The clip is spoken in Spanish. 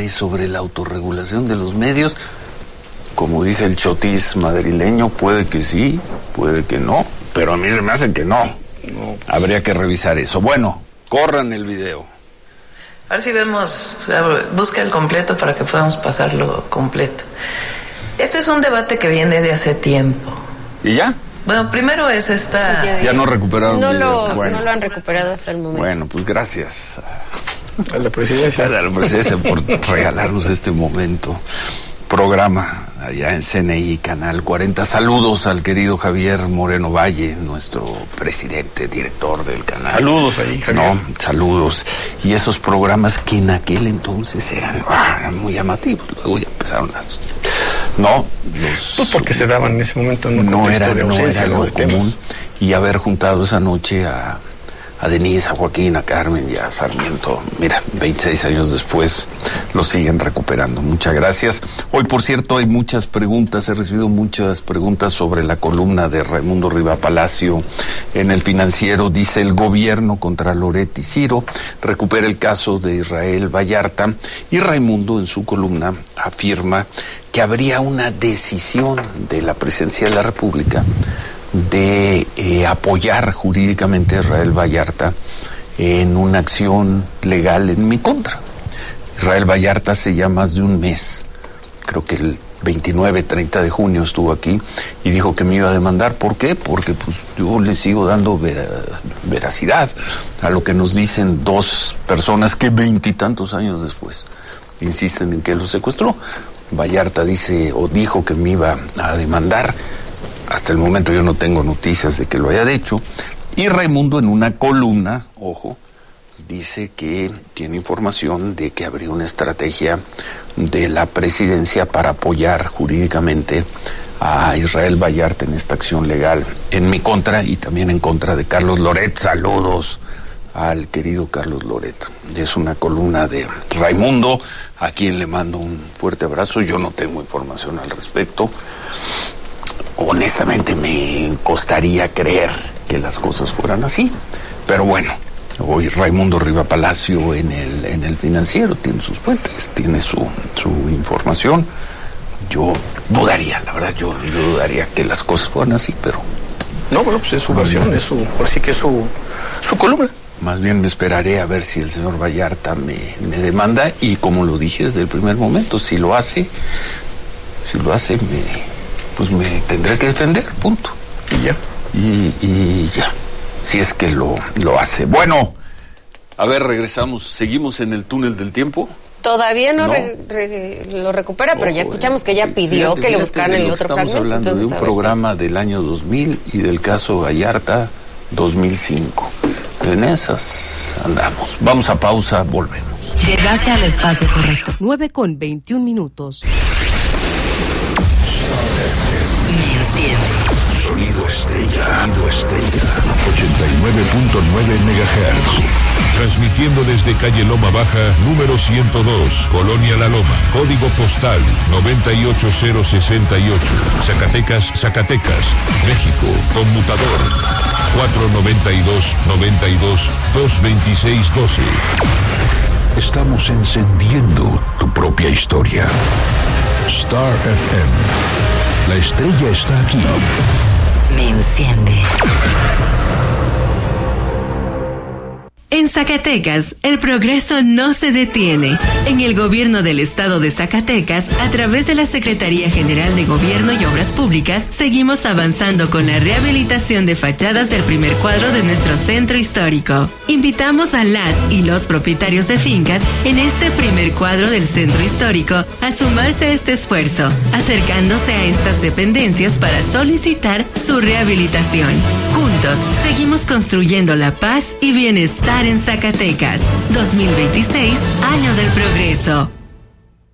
informe sobre la autorregulación de los medios. Como dice el chotis madrileño, puede que sí, puede que no, pero a mí se me hace que no. Habría que revisar eso. Bueno, corran el video. A ver si vemos, busca el completo para que podamos pasarlo completo. Este es un debate que viene de hace tiempo. ¿Y ya? Bueno, primero es esta... Sí, ya no recuperaron no video. No lo han recuperado hasta el momento. Bueno, pues gracias a la presidencia. A la presidencia por regalarnos este momento. Programa allá en CNI, Canal 40. Saludos al querido Javier Moreno Valle, nuestro presidente, director del canal. Saludos ahí, Javier. No, saludos. Y esos programas que en aquel entonces eran muy llamativos. Luego ya empezaron las... Pues porque se daban en ese momento en un contexto de ausencia, no era algo común. Y haber juntado esa noche a Denise, a Joaquín, a Carmen y a Sarmiento. Mira, 26 años después lo siguen recuperando. Muchas gracias. Hoy, por cierto, hay muchas preguntas. He recibido muchas preguntas sobre la columna de Raimundo Riva Palacio en El Financiero. Dice: el gobierno contra Loret y Ciro recupera el caso de Israel Vallarta. Y Raimundo, en su columna, afirma que habría una decisión de la Presidencia de la República de apoyar jurídicamente a Israel Vallarta en una acción legal en mi contra. Israel Vallarta hace ya más de un mes, creo que el 29-30 de junio estuvo aquí y dijo que me iba a demandar. ¿Por qué? Porque pues yo le sigo dando veracidad a lo que nos dicen dos personas que 20 y tantos años después insisten en que lo secuestró. Vallarta dice o dijo que me iba a demandar. Hasta el momento yo no tengo noticias de que lo haya hecho. Y Raimundo, en una columna, ojo, dice que tiene información de que habría una estrategia de la presidencia para apoyar jurídicamente a Israel Vallarta en esta acción legal en mi contra y también en contra de Carlos Loret. Saludos al querido Carlos Loret. Es una columna de Raimundo, a quien le mando un fuerte abrazo. Yo no tengo información al respecto. Honestamente me costaría creer que las cosas fueran así, pero bueno, hoy Raimundo Riva Palacio en el Financiero tiene sus fuentes, tiene su información. Yo dudaría, la verdad, yo dudaría que las cosas fueran así, pero... No, bueno, pues es su versión, así que es su columna. Más bien me esperaré a ver si el señor Vallarta me demanda y, como lo dije desde el primer momento, si lo hace, pues me tendré que defender, punto. Y ya. Y ya, si es que lo hace. Bueno, a ver, regresamos, seguimos en el túnel del tiempo. Todavía no. Lo recupera, pero ya escuchamos que ya pidió que le buscaran el otro fragmento. Estamos hablando de un programa del año 2000 y del caso Vallarta 2005. En esas andamos. Vamos a pausa, volvemos. Llegaste al espacio correcto. 9:21. Sonido estrella. 89.9 MHz. Transmitiendo desde calle Loma Baja, número 102, Colonia La Loma. Código postal 98068. Zacatecas, México. Conmutador 492-92-226-12. Estamos encendiendo tu propia historia. Star FM. La estrella está aquí. Me enciende. En Zacatecas, el progreso no se detiene. En el gobierno del estado de Zacatecas, a través de la Secretaría General de Gobierno y Obras Públicas, seguimos avanzando con la rehabilitación de fachadas del primer cuadro de nuestro centro histórico. Invitamos a las y los propietarios de fincas en este primer cuadro del centro histórico a sumarse a este esfuerzo, acercándose a estas dependencias para solicitar su rehabilitación. Juntos, seguimos construyendo la paz y bienestar en Zacatecas. 2026, año del progreso.